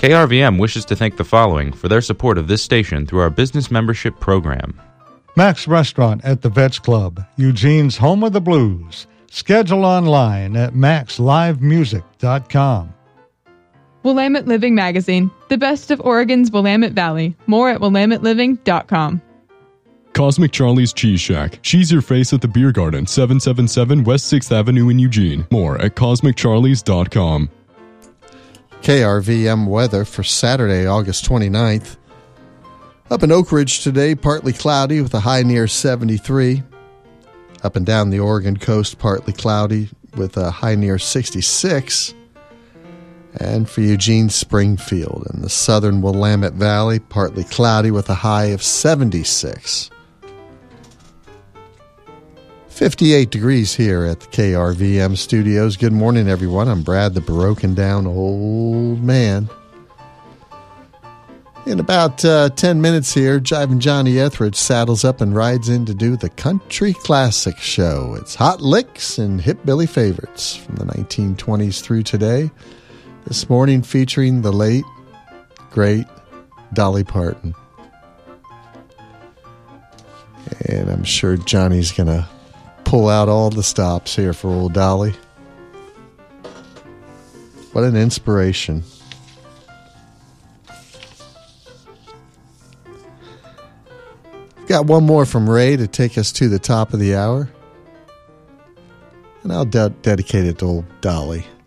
KRVM wishes to thank the following for their support of this station through our business membership program. Max Restaurant at the Vets Club, Eugene's home of the blues. Schedule online at maxlivemusic.com. Willamette Living Magazine, the best of Oregon's Willamette Valley. More at willametteliving.com. Cosmic Charlie's Cheese Shack. Cheese your face at the Beer Garden, 777 West 6th Avenue in Eugene. More at cosmiccharlies.com. KRVM weather for Saturday, August 29th. Up in Oak Ridge today, partly cloudy with a high near 73. Up and down the Oregon coast, partly cloudy with a high near 66. And for Eugene, Springfield in the southern Willamette Valley, partly cloudy with a high of 76. 58 degrees here at the KRVM studios. Good morning, everyone. I'm Brad, the broken down old man. In about 10 minutes here, Jivin' Johnny Etheridge saddles up and rides in to do the Country Classic Show. It's hot licks and hip-billy favorites from the 1920s through today. This morning featuring the late, great Dolly Parton. And I'm sure Johnny's going to pull out all the stops here for old Dolly. What an inspiration. Got one more from Ray to take us to the top of the hour. And I'll dedicate it to old Dolly.